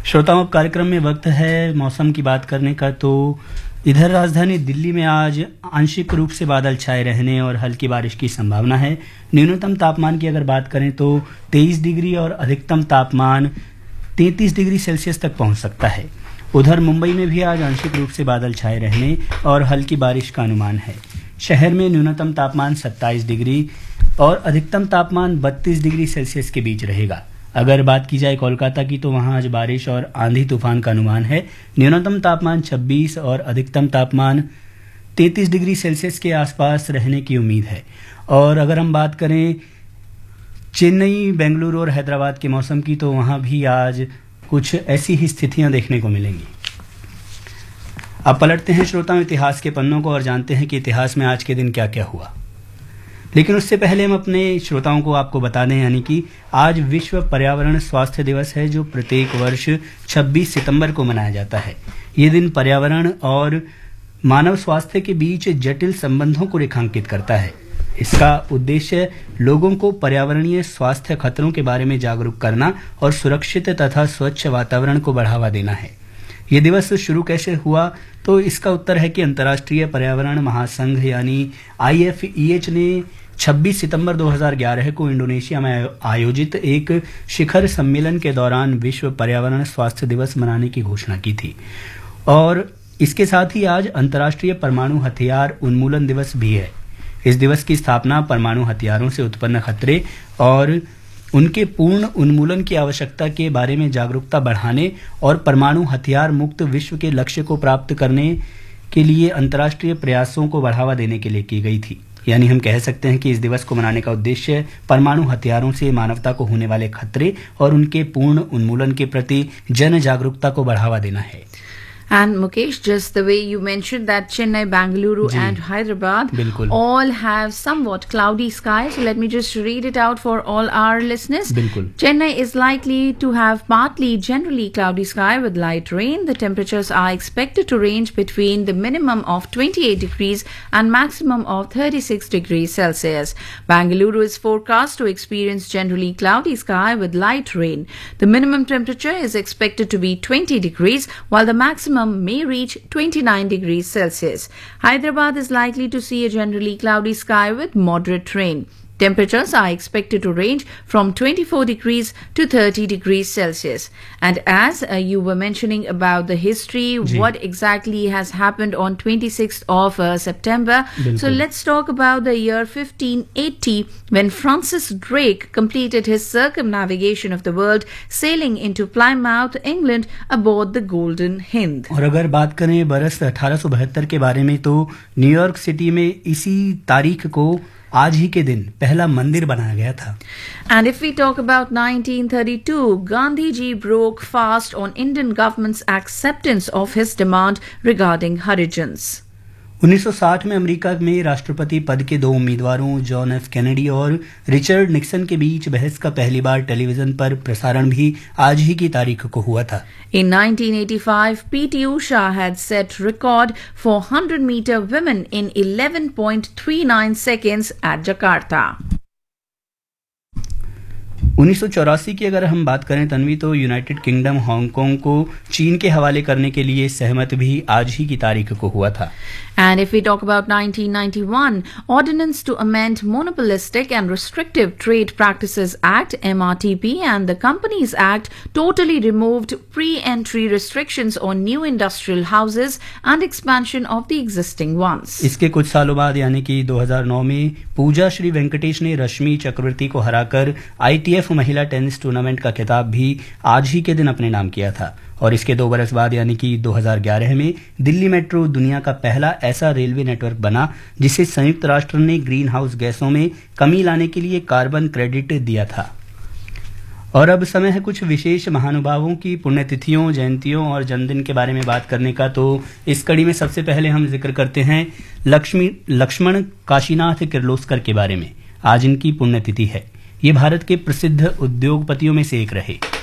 श्रोताओं, अब कार्यक्रम में वक्त है मौसम की बात करने का। तो इधर राजधानी दिल्ली में आज आंशिक रूप से बादल छाए रहने और हल्की बारिश की संभावना है। न्यूनतम तापमान की अगर बात करें तो 23 डिग्री और अधिकतम तापमान 33 डिग्री सेल्सियस तक पहुंच सकता है। उधर मुंबई में भी आज आंशिक रूप से बादल छाए रहने और हल्की बारिश का अनुमान है। शहर में न्यूनतम तापमान 27 डिग्री और अधिकतम तापमान 32 डिग्री सेल्सियस के बीच रहेगा। अगर बात की जाए कोलकाता की तो वहां आज बारिश और आंधी तूफान का अनुमान है। न्यूनतम तापमान 26 और अधिकतम तापमान 33 डिग्री सेल्सियस के आसपास रहने की उम्मीद है। और अगर हम बात करें चेन्नई, बेंगलुरु और हैदराबाद के मौसम की तो वहां भी आज कुछ ऐसी ही स्थितियां देखने को मिलेंगी। अब पलटते हैं श्रोताओं इतिहास के पन्नों को और जानते हैं कि इतिहास में आज के दिन क्या क्या हुआ। लेकिन उससे पहले हम अपने श्रोताओं को आपको बता दें, यानी कि आज विश्व पर्यावरण स्वास्थ्य दिवस है, जो प्रत्येक वर्ष 26 सितंबर को मनाया जाता है। ये दिन पर्यावरण और मानव स्वास्थ्य के बीच जटिल संबंधों को रेखांकित करता है। इसका उद्देश्य लोगों को पर्यावरणीय स्वास्थ्य खतरों के बारे में जागरूक करना और सुरक्षित तथा स्वच्छ वातावरण को बढ़ावा देना है। ये दिवस शुरू कैसे हुआ, तो इसका उत्तर है कि अंतर्राष्ट्रीय पर्यावरण महासंघ यानी IFEH ने 26 सितंबर 2011 को इंडोनेशिया में आयोजित एक शिखर सम्मेलन के दौरान विश्व पर्यावरण स्वास्थ्य दिवस मनाने की घोषणा की थी। और इसके साथ ही आज अंतर्राष्ट्रीय परमाणु हथियार उन्मूलन दिवस भी है। इस दिवस की स्थापना परमाणु हथियारों से उत्पन्न खतरे और उनके पूर्ण उन्मूलन की आवश्यकता के बारे में जागरूकता बढ़ाने और परमाणु हथियार मुक्त विश्व के लक्ष्य को प्राप्त करने के लिए अंतर्राष्ट्रीय प्रयासों को बढ़ावा देने के लिए की गई थी। यानी हम कह सकते हैं कि इस दिवस को मनाने का उद्देश्य परमाणु हथियारों से मानवता को होने वाले खतरे और उनके पूर्ण उन्मूलन के प्रति जन जागरूकता को बढ़ावा देना है। And Mukesh, just the way you mentioned that Chennai, Bengaluru and Hyderabad all have somewhat cloudy skies. So let me just read it out for all our listeners. Chennai is likely to have partly generally cloudy sky with light rain. The temperatures are expected to range between the minimum of 28 degrees and maximum of 36 degrees Celsius. Bengaluru is forecast to experience generally cloudy sky with light rain. The minimum temperature is expected to be 20 degrees while the maximum may reach 29 degrees Celsius. Hyderabad is likely to see a generally cloudy sky with moderate rain. Temperatures are expected to range from 24 degrees to 30 degrees Celsius. And as you were mentioning about the history, what exactly has happened on 26th of September. So let's talk about the year 1580 when Francis Drake completed his circumnavigation of the world, sailing into Plymouth, England aboard the Golden Hind. और अगर बात करें बरस 1872 के बारे में तो New York city में इसी तारीख को आज ही के दिन पहला मंदिर बनाया गया था। And if we talk about 1932, Gandhi ji broke fast on Indian government's acceptance of his demand regarding Harijans. 1960 में अमेरिका में राष्ट्रपति पद के दो उम्मीदवारों जॉन एफ कैनेडी और रिचर्ड निक्सन के बीच बहस का पहली बार टेलीविजन पर प्रसारण भी आज ही की तारीख को हुआ था। In 1985, PT Usha had set record for 100-meter women in 11.39 seconds at Jakarta. 1984 की अगर हम बात करें तन्वी, तो यूनाइटेड किंगडम हांगकांग को चीन के हवाले करने के लिए सहमत भी आज ही की तारीख को हुआ था। And if we talk about 1991, Ordinance to Amend Monopolistic and Restrictive Trade Practices Act (MRTP) and the Companies Act totally removed pre-entry restrictions on new industrial houses and expansion of the existing ones. इसके कुछ सालों बाद यानी कि 2009 में पूजा श्री वेंकटेश ने रश्मि चक्रवर्ती को हराकर ITF महिला टेनिस टूर्नामेंट का खिताब भी आज ही के दिन अपने नाम किया था। और इसके 2 बरस बाद यानी कि 2011 में दिल्ली मेट्रो दुनिया का पहला ऐसा रेलवे नेटवर्क बना जिसे संयुक्त राष्ट्र ने ग्रीन हाउस गैसों में कमी लाने के लिए कार्बन क्रेडिट दिया था। और अब समय है कुछ विशेष महानुभावों की पुण्यतिथियों, जयंतियों और जन्मदिन के बारे में बात करने का। तो इस कड़ी में सबसे पहले हम जिक्र करते हैं लक्ष्मण काशीनाथ किर्लोस्कर के बारे में। आज इनकी पुण्यतिथि है। ये भारत के प्रसिद्ध उद्योगपतियों में से एक रहे।